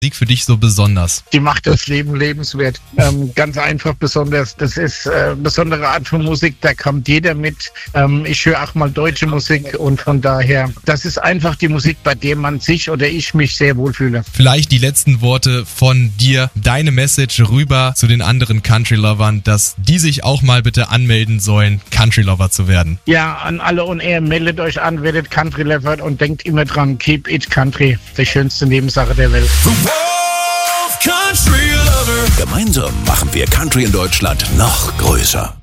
Musik für dich so besonders? Die macht das Leben lebenswert. Ganz einfach besonders. Das ist eine besondere Art von Musik, da kommt jeder mit. Ich höre auch mal deutsche Musik und von daher, das ist einfach die Musik, bei der man sich oder ich mich sehr wohlfühle. Vielleicht die letzten Worte von dir, deine Message rüber zu den anderen Country-Lovern, dass die sich auch mal bitte anmelden sollen, Country-Lover zu werden. Ja, an alle on air, meldet euch an, werdet Country-Lover und denkt immer dran, keep it country, die schönste Nebensache der Welt. Gemeinsam machen wir Country in Deutschland noch größer.